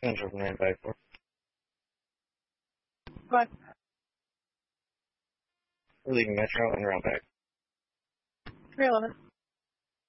Central 954. What? We're leaving Metro and round back. 311.